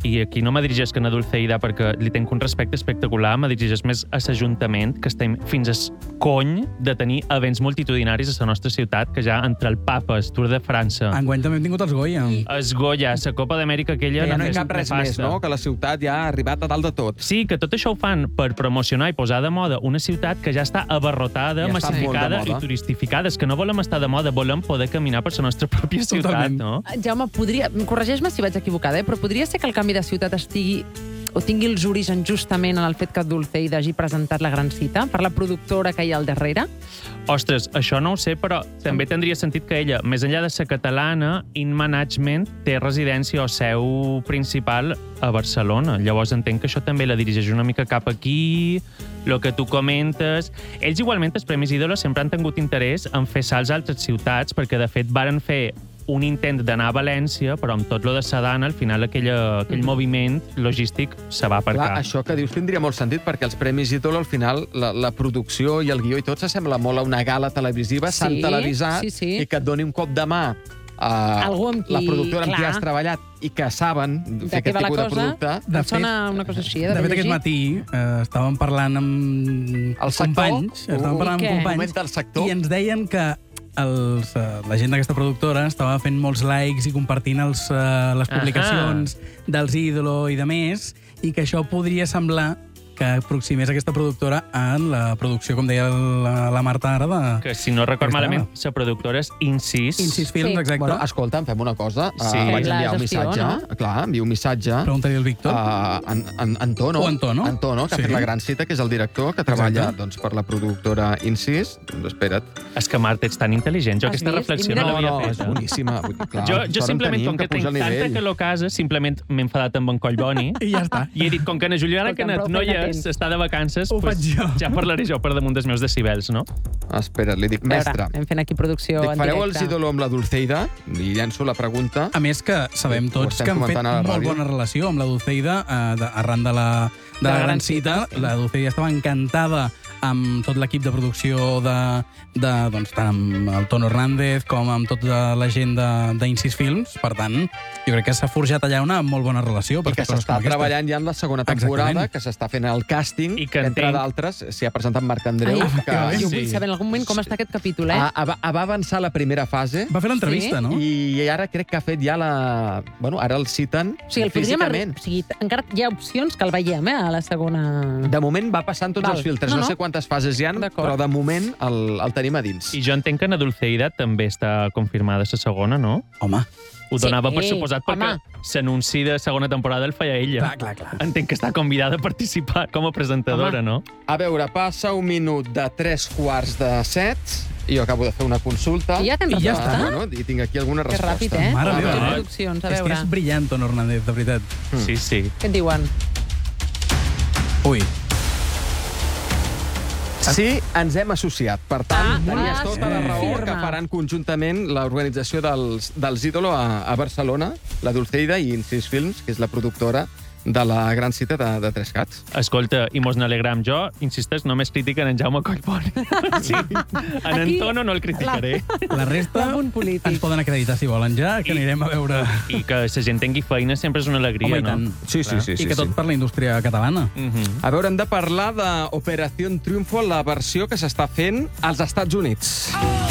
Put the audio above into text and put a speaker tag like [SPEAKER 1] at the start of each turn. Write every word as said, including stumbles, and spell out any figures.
[SPEAKER 1] i aquí no me dirigeix que a Dulceida perquè li tenc un respecte espectacular, me dirigeix més a l'Ajuntament, que estem fins al cony de tenir events multitudinaris a la nostra ciutat, que ja entre el Papa, el Tour de França...
[SPEAKER 2] Enguany també hem tingut els Goya.
[SPEAKER 1] Es Goya, la Copa d'Amèrica aquella...
[SPEAKER 3] Ja no hi cap res més, no? Que la ciutat ja ha arribat a dalt de tot.
[SPEAKER 1] Sí, que tot això ho fan per promocionar i posar de moda una ciutat que ja està abarrotada,
[SPEAKER 3] ja
[SPEAKER 1] massificada i turistificada. És que no volem estar de moda, volem poder caminar per la nostra pròpia ciutat,
[SPEAKER 2] Totalment.
[SPEAKER 1] no?
[SPEAKER 4] Jaume, podria... Corregeix-me si vaig equivocada, eh? Però podria ser que el canvi de ciutat estigui o tingui els orígens justament en el fet que Dulceida hagi presentat la gran cita per la productora que hi ha al darrere?
[SPEAKER 1] Ostres, això no ho sé, però també tindria sentit que ella, més enllà de ser catalana, in management té residència o seu principal a Barcelona. Llavors entenc que això també la dirigeix una mica cap aquí, el que tu comentes. Ells igualment, els Premis Ídolos, sempre han tingut interès en fer salts a altres ciutats, perquè de fet varen fer un intent d'anar a València, però amb tot lo de Sadana, al final aquella, aquell mm. moviment logístic se va aparcar.
[SPEAKER 3] Clar, això que dius tindria molt sentit, perquè els Premis Ídol, al final, la, la producció i el guió i tot s'assembla molt a una gala televisiva,
[SPEAKER 4] sí,
[SPEAKER 3] s'han televisat,
[SPEAKER 4] sí, sí.
[SPEAKER 3] i que et doni un cop de mà a
[SPEAKER 4] qui,
[SPEAKER 3] la productora amb
[SPEAKER 4] clar.
[SPEAKER 3] qui has treballat i que saben
[SPEAKER 4] de
[SPEAKER 3] fer aquest tipus de producte.
[SPEAKER 4] De fet, sona una cosa així, eh,
[SPEAKER 2] de fet, aquest matí eh, estàvem parlant amb
[SPEAKER 3] el
[SPEAKER 2] companys,
[SPEAKER 3] sector,
[SPEAKER 2] estàvem parlant amb companys,
[SPEAKER 3] del sector.
[SPEAKER 2] i ens deien que els, uh, la gent d'aquesta productora estava fent molts likes i compartint els, uh, les publicacions Ahà. dels Ídolo i de més, i que això podria semblar que aproximés aquesta productora en la producció, com deia la, la Marta ara, de...
[SPEAKER 1] Que, si no record malament, la productora és Incís.
[SPEAKER 2] Incís Films, sí. Exacte.
[SPEAKER 3] Bueno, escolta, fem una cosa.
[SPEAKER 1] Sí.
[SPEAKER 3] Uh, vaig
[SPEAKER 4] la
[SPEAKER 3] enviar un
[SPEAKER 4] gestió,
[SPEAKER 3] missatge.
[SPEAKER 4] no?
[SPEAKER 3] Clar, envio un missatge.
[SPEAKER 2] Pregunta-li al Víctor.
[SPEAKER 3] A uh, en, en, Antono.
[SPEAKER 2] O Antono.
[SPEAKER 3] Antono, que sí. ha fet la gran cita, que és el director, que treballa doncs, per la productora Incís. Doncs espera't.
[SPEAKER 1] És que, Marta, ets tan intel·ligent. Jo
[SPEAKER 4] Has
[SPEAKER 1] aquesta
[SPEAKER 4] vist?
[SPEAKER 1] reflexió
[SPEAKER 4] I mira
[SPEAKER 1] no
[SPEAKER 4] que-
[SPEAKER 1] l'havia
[SPEAKER 3] No,
[SPEAKER 1] fet.
[SPEAKER 3] és boníssima. Clar,
[SPEAKER 1] Jo, jo
[SPEAKER 3] sort en
[SPEAKER 1] simplement,
[SPEAKER 3] tenim
[SPEAKER 1] com que
[SPEAKER 3] puja
[SPEAKER 1] tinc
[SPEAKER 3] el
[SPEAKER 1] tanta
[SPEAKER 3] nivell.
[SPEAKER 1] calor a casa, simplement m'he enfadat amb en Collboni
[SPEAKER 2] I ja està.
[SPEAKER 1] i he dit, com que na Juliana
[SPEAKER 4] Escolta'm,
[SPEAKER 1] Canet
[SPEAKER 4] prou
[SPEAKER 1] no hi
[SPEAKER 4] feina
[SPEAKER 1] és,
[SPEAKER 4] tens.
[SPEAKER 1] està de vacances,
[SPEAKER 2] Ho
[SPEAKER 1] pues,
[SPEAKER 2] faig jo.
[SPEAKER 1] ja parlaré jo per damunt dels meus decibels, no?
[SPEAKER 3] Espera't, li dic,
[SPEAKER 4] A veure,
[SPEAKER 3] mestre,
[SPEAKER 4] Anem fent aquí producció
[SPEAKER 3] dic,
[SPEAKER 4] en
[SPEAKER 3] fareu
[SPEAKER 4] directe.
[SPEAKER 3] els Ídolo amb la Dulceida? Li llenço la pregunta.
[SPEAKER 2] A més que sabem
[SPEAKER 3] Ho
[SPEAKER 2] tots
[SPEAKER 3] estem
[SPEAKER 2] que han fet
[SPEAKER 3] comentant a la
[SPEAKER 2] molt
[SPEAKER 3] ràdio.
[SPEAKER 2] bona relació amb la Dulceida eh, de, arran de la, de la gran cita. La Dulceida estava encantada amb tot l'equip de producció de, de, doncs, tant amb el Tono Hernández com amb tota la gent d'Incís Films. Per tant, jo crec que s'ha forjat allà una molt bona relació.
[SPEAKER 3] I que s'està treballant ja en la segona temporada,
[SPEAKER 2] Exactament.
[SPEAKER 3] que s'està fent el càsting,
[SPEAKER 1] I que
[SPEAKER 3] entre
[SPEAKER 1] entenc-
[SPEAKER 3] d'altres s'hi ha presentat Marc Andreu,
[SPEAKER 4] Ai,
[SPEAKER 3] que
[SPEAKER 4] jo
[SPEAKER 1] sí.
[SPEAKER 4] vull saber en algun moment com està aquest capítol, eh?
[SPEAKER 3] a, a, va avançar la primera fase
[SPEAKER 2] Va fer l'entrevista,
[SPEAKER 4] Sí?
[SPEAKER 2] no?
[SPEAKER 3] i ara crec que ha fet ja la... Bueno, ara el citen
[SPEAKER 4] O sigui, el podríem...
[SPEAKER 3] físicament.
[SPEAKER 4] O sigui, encara hi ha opcions que el veiem, eh, a la segona...
[SPEAKER 3] De moment va passant tots
[SPEAKER 4] Val.
[SPEAKER 3] els filtres.
[SPEAKER 4] No,
[SPEAKER 3] No,
[SPEAKER 4] no.
[SPEAKER 3] sé quantes fases hi ha,
[SPEAKER 4] D'acord.
[SPEAKER 3] però de moment el, el tenim a dins.
[SPEAKER 1] I jo entenc que na Dulceida també està confirmada la segona, no?
[SPEAKER 2] Home,
[SPEAKER 1] Ho
[SPEAKER 4] Sí,
[SPEAKER 1] donava per suposat perquè
[SPEAKER 4] home.
[SPEAKER 1] l'anunci de segona temporada el feia ella.
[SPEAKER 2] clar, clar, clar.
[SPEAKER 1] Entenc que està convidada a participar com a presentadora,
[SPEAKER 4] Home.
[SPEAKER 1] no?
[SPEAKER 3] A veure, passa un minut de tres quarts de set i jo acabo de fer una consulta.
[SPEAKER 4] I ja tens
[SPEAKER 2] I ja
[SPEAKER 4] resposta?
[SPEAKER 2] està.
[SPEAKER 3] Bueno, I tinc aquí alguna
[SPEAKER 4] Que
[SPEAKER 3] resposta.
[SPEAKER 4] ràpid, eh?
[SPEAKER 2] Mare
[SPEAKER 4] Com
[SPEAKER 2] meva.
[SPEAKER 4] les produccions, a
[SPEAKER 2] És que
[SPEAKER 4] veure.
[SPEAKER 2] és brillant, Tono Hernández, de veritat.
[SPEAKER 1] Sí, sí.
[SPEAKER 4] Què et diuen?
[SPEAKER 2] Ui,
[SPEAKER 3] Sí, ens hem associat. Per tant,
[SPEAKER 4] Ah,
[SPEAKER 3] tenies
[SPEAKER 4] ah,
[SPEAKER 3] tota la
[SPEAKER 2] sí.
[SPEAKER 3] raó
[SPEAKER 4] Firma.
[SPEAKER 3] que faran conjuntament l'organització dels, dels Ídolo a, a Barcelona, la Dulceida i Incís Films, que és la productora de la gran cita de, de Tres Cats.
[SPEAKER 1] Escolta, i mos n'alegram. Jo, insisteix, només critiquen en Jaume Collboni. Sí. En
[SPEAKER 4] Aquí,
[SPEAKER 1] Antono no el criticaré.
[SPEAKER 2] la resta
[SPEAKER 4] L'apunt polític.
[SPEAKER 2] ens poden acreditar si volen ja, que
[SPEAKER 1] I-
[SPEAKER 2] anirem a veure...
[SPEAKER 1] I que la gent tingui feina sempre és una alegria,
[SPEAKER 2] Home, i
[SPEAKER 1] no?
[SPEAKER 2] tant.
[SPEAKER 3] Sí, sí, sí.
[SPEAKER 2] I
[SPEAKER 3] sí,
[SPEAKER 2] que tot
[SPEAKER 3] sí.
[SPEAKER 2] per la indústria catalana.
[SPEAKER 1] Mhm.
[SPEAKER 3] A veure, hem de parlar d'Operació Triunfo, la versió que s'està fent als Estats Units.
[SPEAKER 5] Oh!